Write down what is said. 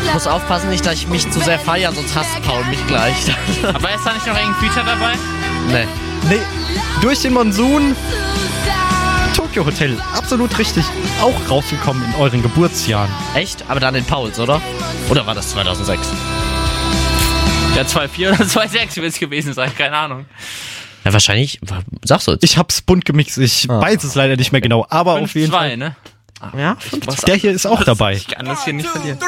muss aufpassen, nicht, dass ich mich zu sehr feiere, sonst hasst Paul mich gleich. Aber ist da nicht noch irgendein Feature dabei? Nee, durch den Monsun. Tokyo Hotel, absolut richtig. Auch rausgekommen in euren Geburtsjahren. Echt? Aber dann in Pauls, oder? Oder war das 2006? Ja, 2,4 oder 2,6 wird es gewesen sein, keine Ahnung. Ja, wahrscheinlich. Sagst du jetzt? Ich hab's bunt gemixt, ich weiß es leider nicht mehr genau, aber auf jeden 5-2, Fall. ne? Ja, Der hier ist auch dabei. Ich kann das hier nicht verlieren.